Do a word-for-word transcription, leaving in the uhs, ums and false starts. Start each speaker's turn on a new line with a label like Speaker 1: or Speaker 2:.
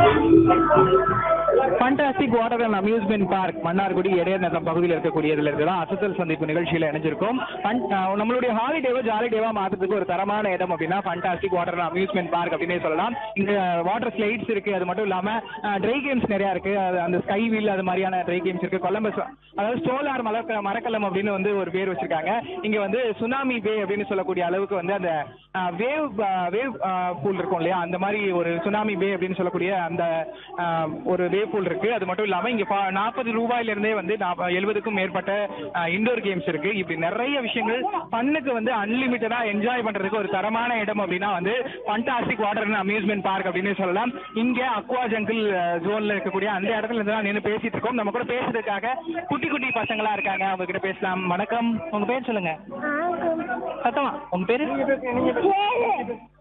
Speaker 1: Fantastic water and amusement park Mannargudi Idaiyanatham பகுதியில் இருக்கக்கூடியதுல இருக்குதான் அசத்தல் சந்திப்பு நிகழ்ச்சியில் இணைஞ்சிருக்கும். நம்மளுடைய ஹாலிடேவோ ஜாலிடேவா மாற்றத்துக்கு ஒரு தரமான இடம் அப்படின்னா fantastic water and amusement park அப்படின்னே சொல்லலாம். இங்க வாட்டர் ஸ்லைட்ஸ் இருக்கு, அது மட்டும் இல்லாம ட்ரை கேம்ஸ் நிறைய இருக்கு. அந்த ஸ்கை வீல் அது மாதிரியான ட்ரை கேம்ஸ் இருக்கு. கொலம்பஸ் அதாவது சோலார் மலக்க மரக்கலம் அப்படின்னு வந்து ஒரு பேர் வச்சிருக்காங்க. இங்க வந்து சுனாமி பே அப்படின்னு சொல்லக்கூடிய அளவுக்கு வந்து அந்த வேவ் வேவ் பூல் இருக்கும் இல்லையா, அந்த மாதிரி ஒரு சுனாமி பே அப்படின்னு சொல்லக்கூடிய அந்த ஒரு வேவ் பூல் இருக்கு. அது மட்டும் இல்லாம இங்க நாற்பது ரூபாயில இருந்தே வந்து எழுபதுக்கும் மேற்பட்ட இண்டோர் கேம்ஸ் இருக்கு. இப்படி நிறைய விஷயங்கள் பண்ணுக்கு வந்து அன்லிமிட்டடா என்ஜாய் பண்றதுக்கு ஒரு தரமான இடம் அப்படின்னா வந்து fantastic water and amusement park அப்படின்னு சொல்லலாம். இங்க அக்வா ஜங்கிள் ஜோன்ல இருக்கக்கூடிய அந்த இடத்துல இருந்து தான் நின்று பேசிட்டு இருக்கோம். நம்ம கூட பேசுறதுக்காக குட்டி குட்டி பசங்களா இருக்காங்க, அவங்க கிட்ட பேசலாம். வணக்கம், உங்க பேர் சொல்லுங்க. சத்தமா, உங்க பேரு?